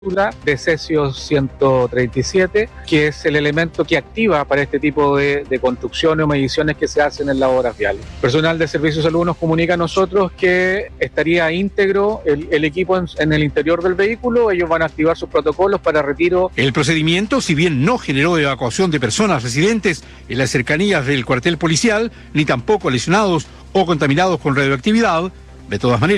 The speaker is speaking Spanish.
de cesio 137, que es el elemento que activa para este tipo de construcciones o mediciones que se hacen en las obras viales. Personal de Servicio de Salud nos comunica a nosotros que estaría íntegro el equipo en el interior del vehículo. Ellos van a activar sus protocolos para retiro. El procedimiento, si bien no generó evacuación de personas residentes en las cercanías del cuartel policial, ni tampoco lesionados o contaminados con radioactividad, de todas maneras,